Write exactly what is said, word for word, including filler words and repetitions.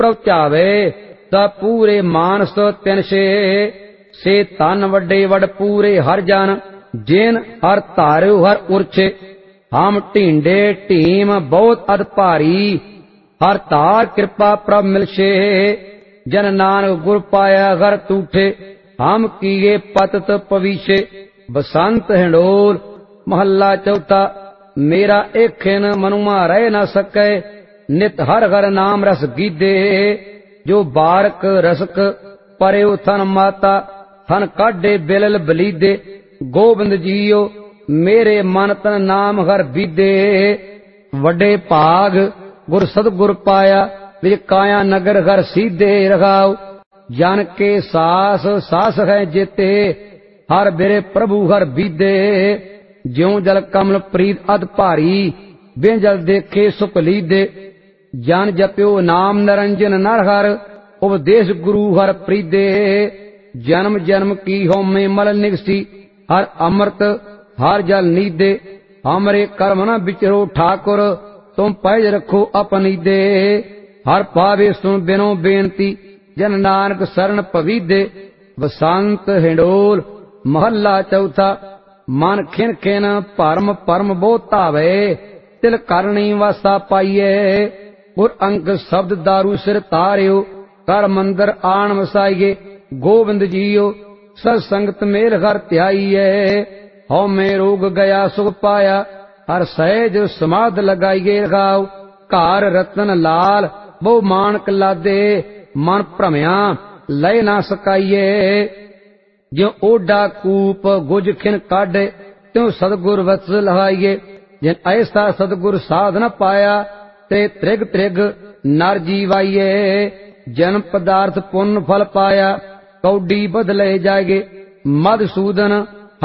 ਪ੍ਰਉਚਾਵੇ ਤਾ ਪੂਰੇ ਮਾਨਸ ਤਿਨ ਛੇ ਸੇ ਤਨ ਵੱਡੇ ਵਡ ਪੂਰੇ ਹਰ ਜਨ ਜਿਨ ਹਰ ਧਾਰਿਓ ਹਰ ਉਰਛੇ ਹਮ ਢੀਂਡੇ ਢੀਮ ਬਹੁਤ ਅਦ ਭਾਰੀ ਹਰ ਧਾਰ ਕਿਰਪਾ ਪ੍ਰਭ ਮਿਲਛੇ ਜਨ ਨਾਨਕ ਗੁਰ ਪਾਇਆ ਘਰ ਤੂਠੇ ਹਮ ਕੀਏ ਪਤਤ ਪਵੀਛੇ ਬਸੰਤ ਹਿੰਡੋਲ ਮਹੱਲਾ ਚੌਥਾ ਮੇਰਾ ਏਖਿਨ ਮਨੁਮਾ ਰਹਿ ਨਾ ਸਕੈ ਨਿਤ ਹਰ ਹਰ ਨਾਮ ਰਸ ਗੀਦੇ ਜੋ ਬਾਰਕ ਰਸਕ ਪਰਿਉ ਥਨ ਮਾਤਾ ਥਨ ਕਾਢੇ ਬਿਲਲ ਬਲੀਦੇ ਗੋਬਿੰਦ ਜੀਓ ਮੇਰੇ ਮਨ ਤਨ ਨਾਮ ਹਰ ਬੀਦੇ ਵੱਡੇ ਭਾਗ ਗੁਰ ਸਤਿਗੁਰ ਪਾਇਆ ਵਿੱਚ ਕਾਇਆ ਨਗਰ ਘਰ ਸੀਧੇ ਰਖਾਉ ਜਨ ਕੇ ਸਾਸ ਸਾਸ ਹੈ ਜੇਤੇ ਹਰ ਬਿਰੇ ਪ੍ਰਭੂ ਹਰ ਬੀਦੇ ਜਿਉ ਜਲ ਕਮਲ ਪ੍ਰੀਤ ਅਦ ਭਾਰੀ ਬਿਨ ਜਲ ਦੇਖੇ ਸੁਖ ਲੀਦੇ ਜਨ ਜਪਿਓ ਨਾਮ ਨਰੰਜਨ ਨਰ ਹਰ ਉਪਦੇਸ਼ ਗੁਰੂ ਹਰ ਪ੍ਰੀਦੇ ਜਨਮ ਜਨਮ ਕੀ ਹੋਮੇ ਮਲ ਨਿਗਸੀ ਹਰ ਅੰਮ੍ਰਿਤ ਹਰ ਜਲ ਨੀਦੇ ਹਮਰੇ ਕਰਮ ਨ ਵਿਚਰੋ ਠਾਕੁਰ ਤੁਮ ਪੈਜ ਰੱਖੋ ਆਪਨੀ ਦੇ ਹਰ ਪਾਵੇ ਸੁਨ ਬਿਨੋ ਬੇਨਤੀ ਜਨ ਨਾਨਕ ਸਰਣ ਪਵੀਦੇ ਬਸੰਤ ਹਿੰਡੋਲ ਮਹੱਲਾ ਚੌਥਾ ਮਨ ਖਿਨ ਖਿਨ ਭਰਮ ਪਰਮ ਬਹੁ ਧਾਵੇ ਤਿਲ ਕਰਨੀ ਵਾਸਾ ਪਾਈਏ ਗੁਰ ਅੰਕ ਸ਼ਬਦ ਦਾਰੂ ਸਿਰ ਤਾਰਿਓ ਕਰ ਮੰਦਰ ਆਣ ਵਸਾਈਏ ਗੋਬਿੰਦ ਜੀਓ ਸਤ ਸੰਗਤ ਮੇਲ ਘਰ ਧਿਆਈਏ ਹਉ ਮੈਂ ਰੋਗ ਗਿਆ ਸੁਖ ਪਾਇਆ ਹਰ ਸਹਿਜ ਸਮਾਧ ਲਗਾਈਏ ਰਖਾਉ ਘਰ ਰਤਨ ਲਾਲ ਬਹੁ ਮਾਨਕ ਲਾਦੇ ਮਨ ਭ੍ਰਮਿਆ ਲੈ ਨਾ ਸਕਾਈਏ ਜਿਉ ਓਡਾ ਕੂਪ ਗੁਜ ਖਿਨ ਕਾਢੇ ਤਿਉ ਸਤਿਗੁਰ ਵਤਸ ਲਹਾਈਏ ਜਿਨ ਐਸਾ ਸਤਿਗੁਰ ਸਾਧ ਨ ਪਾਇਆ ਤੇ ਤ੍ਰਿਗ ਤ੍ਰਿਗ ਨਰ ਜੀਵਾਈਏ ਜਨਮ ਪਦਾਰਥ ਪੁੰਨ ਫਲ ਪਾਇਆ ਕੌਡੀ ਬਦਲੇ ਜਾਗੇ ਮਧਸੂਦਨ